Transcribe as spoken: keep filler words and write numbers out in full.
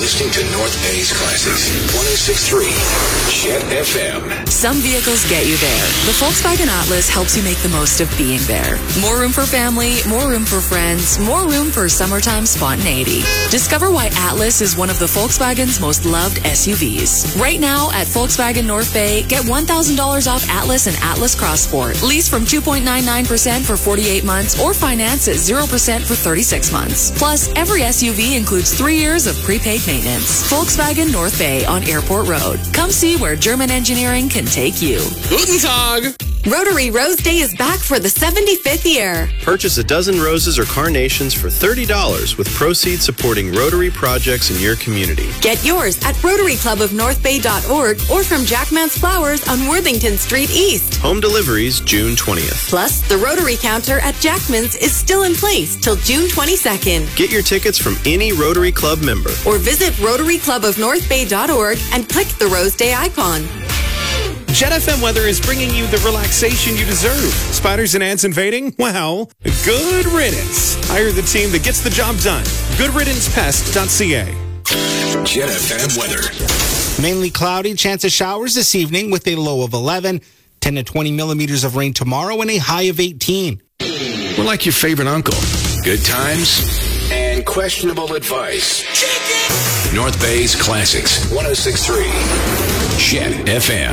listening to North Bay's Classics, one oh six point three Jet F M. Some vehicles get you there. The Volkswagen Atlas helps you make the most of being there. More room for family, more room for friends, more room for summertime spontaneity. Discover why Atlas is one of the Volkswagen's most loved S U Vs. Right now at Volkswagen North Bay, get one thousand dollars off Atlas and Atlas Cross Sport. Lease from two point nine nine percent for forty-eight months or finance at zero percent for thirty-six months. Plus, every S U V includes three years of prepaid maintenance. Volkswagen North Bay on Airport Road. Come see where German engineering can take you. Guten Tag! Rotary Rose Day is back for the seventy-fifth year. Purchase a dozen roses or carnations for thirty dollars with proceeds supporting Rotary projects in your community. Get yours at rotary club of north bay dot org or from Jackman's Flowers on Worthington Street East. Home deliveries June twentieth. Plus, the Rotary counter at Jackman's is still in place till June twenty-second. Get your tickets from any Rotary Club member. Or visit rotary club of north bay dot org and click the Rose Day icon. Jet F M weather is bringing you the relaxation you deserve. Spiders and ants invading? Well, good riddance. Hire the team that gets the job done. good riddance pest dot c a. Jet F M weather. Mainly cloudy, chance of showers this evening with a low of eleven, ten to twenty millimeters of rain tomorrow and a high of eighteen. We're like your favorite uncle. Good times and questionable advice. North Bay's Classics, one oh six point three Jet F M.